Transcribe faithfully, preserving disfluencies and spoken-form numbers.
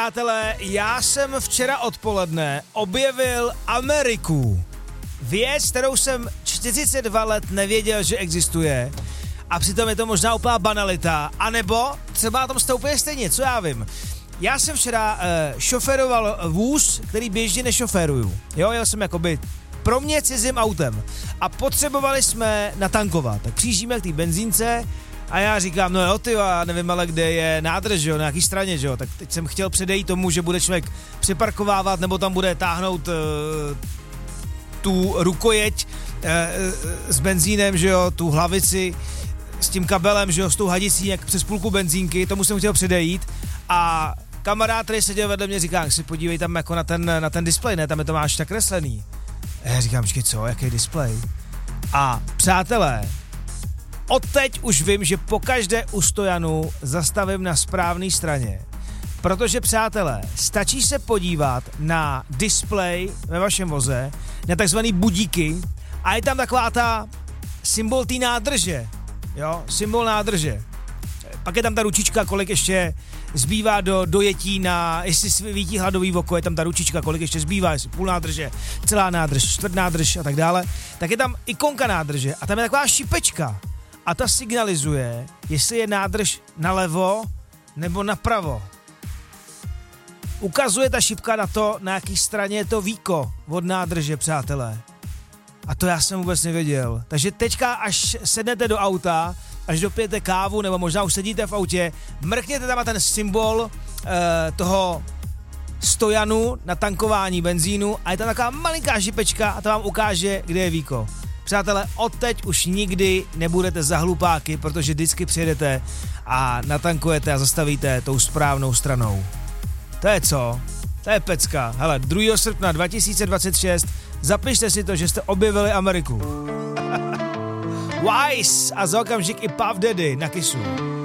Přátelé, já jsem včera odpoledne objevil Ameriku. Věc, kterou jsem čtyřicet dva let nevěděl, že existuje. A přitom je to možná úplná banalita. A nebo třeba na tom jste úplně stejně, co já vím. Já jsem včera uh, šoferoval vůz, který běžně nešoféruju. Jo, jel jsem jakoby pro mě cizím autem. A potřebovali jsme natankovat. Tak přijíždíme k té benzínce a já říkám, no jo, ty, já nevím, ale kde je nádrž, jo, na jaký straně, jo. Tak teď jsem chtěl předejít tomu, že bude člověk připarkovávat nebo tam bude táhnout uh, tu rukojeť uh, s benzínem, že jo, tu hlavici s tím kabelem, že jo, s tou hadicí jak přes půlku benzínky, tomu jsem chtěl předejít a kamarád, který seděl vedle mě, říká, si podívej tam jako na ten, na ten displej, ne, tam je to máš tak kreslený. A já říkám, počkej, co, jaký displej? A přátelé, odteď už vím, že po každé u stojanu zastavím na správné straně. Protože, přátelé, stačí se podívat na displej ve vašem voze, na takzvaný budíky a je tam taková ta symbol té nádrže, jo, symbol nádrže. Pak je tam ta ručička, kolik ještě zbývá do dojetí na, jestli svítí hladový oko, je tam ta ručička, kolik ještě zbývá, jestli půl nádrže, celá nádrž, čtvrt nádrž a tak dále, tak je tam ikonka nádrže a tam je taková šipečka a ta signalizuje, jestli je nádrž nalevo nebo napravo. Ukazuje ta šipka na to, na jaký straně je to víko od nádrže, přátelé. A to já jsem vůbec nevěděl. Takže teďka, až sednete do auta, až dopijete kávu, nebo možná už sedíte v autě, mrkněte tam na ten symbol e, toho stojanu na tankování benzínu a je tam taková malinká šipečka a to vám ukáže, kde je víko. Přátelé, odteď už nikdy nebudete za hlupáky, protože vždycky přijedete a natankujete a zastavíte tou správnou stranou. To je co? To je pecka. Hele, druhého srpna dva tisíce dvacet šest, zapište si to, že jste objevili Ameriku. Wise a za okamžik i Puff Daddy na Kissu.